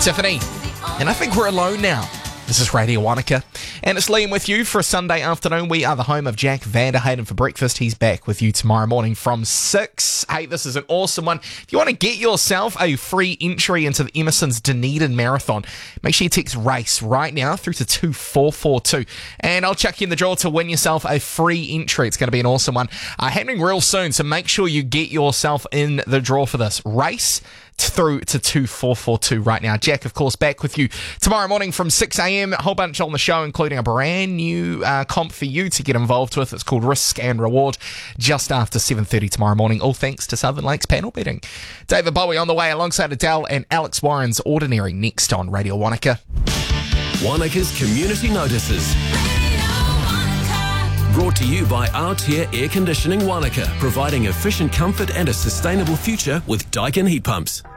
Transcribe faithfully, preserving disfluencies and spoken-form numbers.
Tiffany, and I think we're alone now. This is Radio Wanaka, and it's Liam with you for a Sunday afternoon. We are the home of Jack Vanderheyden for breakfast. He's back with you tomorrow morning from six. Hey, this is an awesome one. If you want to get yourself a free entry into the Emerson's Dunedin Marathon, make sure you text RACE right now through to two four four two, and I'll chuck you in the draw to win yourself a free entry. It's going to be an awesome one. Uh, happening real soon, so make sure you get yourself in the draw for this. RACE through to two four four two right now. Jack, of course, back with you tomorrow morning from six a.m. A whole bunch on the show, including a brand new uh, comp for you to get involved with. It's called Risk and Reward, just after seven thirty tomorrow morning, all thanks to Southern Lakes panel betting. David Bowie on the way alongside Adele and Alex Warren's Ordinary next on Radio Wanaka. Wanaka's Community Notices. Brought to you by Artier Air Conditioning Wanaka, providing efficient comfort and a sustainable future with Daikin heat pumps.